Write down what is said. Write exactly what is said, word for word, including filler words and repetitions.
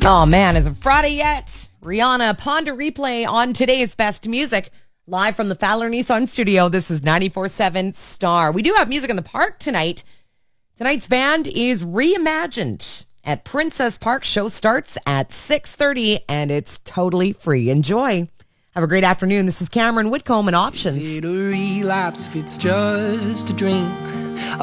Oh man, is it Friday yet? Rihanna, Ponder Replay on today's Best Music. Live from the Fowler Nissan studio, this is ninety-four point seven Star. We do have music in the park tonight. Tonight's band is Reimagined at Princess Park. Show starts at six thirty and it's totally free. Enjoy. Have a great afternoon. This is Cameron Whitcomb and Options. Is it a relapse if it's just a drink?